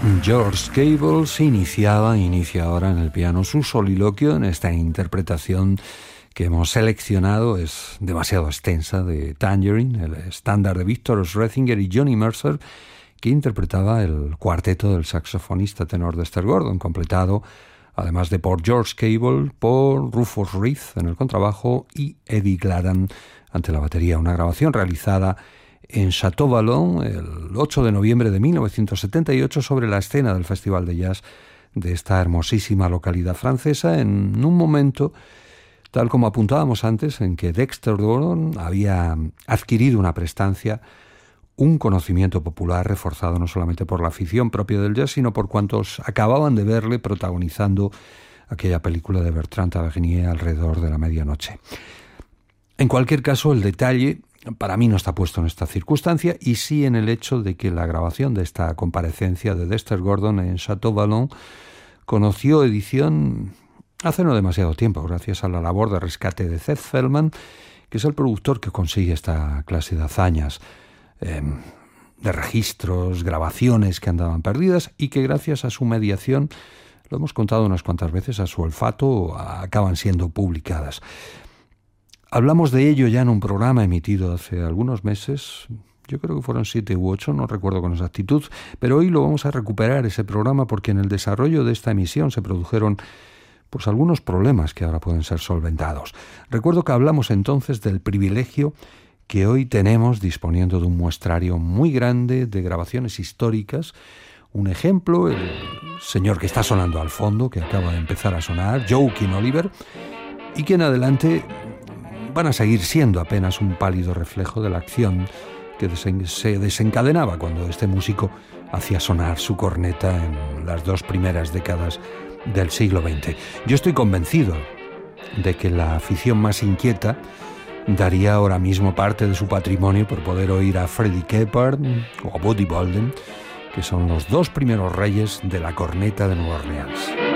George Gable inicia ahora en el piano su soliloquio en esta interpretación que hemos seleccionado. Es demasiado extensa, de Tangerine, el estándar de Victor Schrethinger y Johnny Mercer, que interpretaba el cuarteto del saxofonista tenor Dexter Gordon, completado además de por George Gable, por Rufus Reith en el contrabajo y Eddie Gladden ante la batería. Una grabación realizada en Chateau Vallon el 8 de noviembre de 1978 sobre la escena del Festival de Jazz de esta hermosísima localidad francesa, en un momento, tal como apuntábamos antes, en que Dexter Gordon había adquirido una prestancia, un conocimiento popular reforzado no solamente por la afición propia del jazz, sino por cuantos acababan de verle protagonizando aquella película de Bertrand Tavernier alrededor de la medianoche. En cualquier caso, el detalle para mí no está puesto en esta circunstancia, y sí en el hecho de que la grabación de esta comparecencia de Dexter Gordon en Chateau Vallon conoció edición hace no demasiado tiempo, gracias a la labor de rescate de Seth Feldman, que es el productor que consigue esta clase de hazañas, de registros, grabaciones que andaban perdidas y que gracias a su mediación, lo hemos contado unas cuantas veces, a su olfato, acaban siendo publicadas. Hablamos de ello ya en un programa emitido hace algunos meses, yo creo que fueron 7 u 8, no recuerdo con exactitud, pero hoy lo vamos a recuperar ese programa porque en el desarrollo de esta emisión se produjeron pues algunos problemas que ahora pueden ser solventados. Recuerdo que hablamos entonces del privilegio que hoy tenemos disponiendo de un muestrario muy grande de grabaciones históricas. Un ejemplo, el señor que está sonando al fondo, que acaba de empezar a sonar, Joaquin Oliver, y que en adelante van a seguir siendo apenas un pálido reflejo de la acción que se desencadenaba cuando este músico hacía sonar su corneta en las 2 primeras décadas del siglo XX. Yo estoy convencido de que la afición más inquieta daría ahora mismo parte de su patrimonio por poder oír a Freddie Keppard o a Buddy Bolden, que son los 2 primeros reyes de la corneta de Nueva Orleans.